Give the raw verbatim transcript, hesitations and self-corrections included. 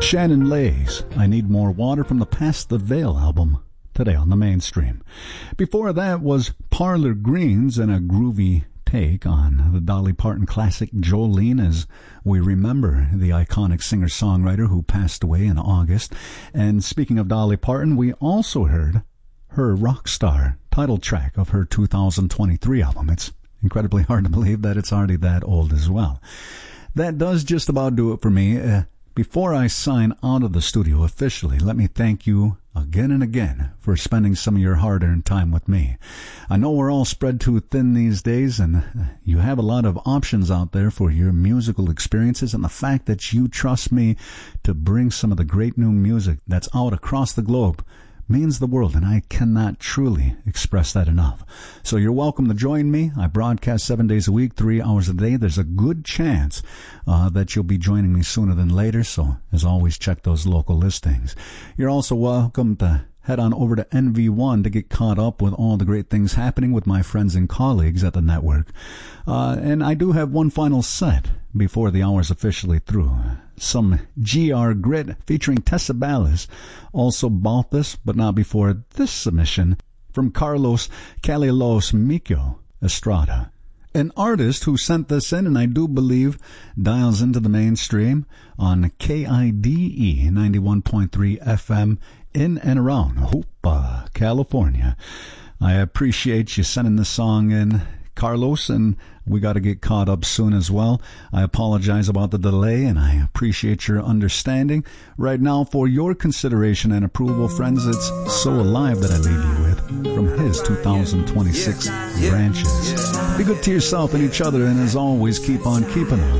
Shannon Lays, I Need More Water from the Past the Veil album, today on the Mainstream. Before that was Parlor Greens and a groovy take on the Dolly Parton classic Jolene, as we remember the iconic singer-songwriter who passed away in August. And speaking of Dolly Parton, we also heard her Rockstar title track of her two thousand twenty-three album. It's incredibly hard to believe that it's already that old as well. That does just about do it for me. Uh, Before I sign out of the studio officially, let me thank you again and again for spending some of your hard-earned time with me. I know we're all spread too thin these days, and you have a lot of options out there for your musical experiences, and the fact that you trust me to bring some of the great new music that's out across the globe means the world, and I cannot truly express that enough. So you're welcome to join me. I broadcast seven days a week, three hours a day. There's a good chance uh, that you'll be joining me sooner than later, so as always, check those local listings. You're also welcome to head on over to N V one to get caught up with all the great things happening with my friends and colleagues at the network. Uh, and I do have one final set before the hour's officially through. Some G R Grit featuring Tessa Ballas. Also bought this, but not before this submission from Carlos Calilos Mikio Estrada, an artist who sent this in and I do believe dials into the Mainstream on K I D E ninety-one point three F M in and around Hoopa, California. I appreciate you sending this song in, Carlos, and we got to get caught up soon as well. I apologize about the delay, and I appreciate your understanding. Right now, for your consideration and approval, friends, it's So Alive that I leave you with from his two thousand twenty-six Branches. Be good to yourself and each other, and as always, keep on keeping on.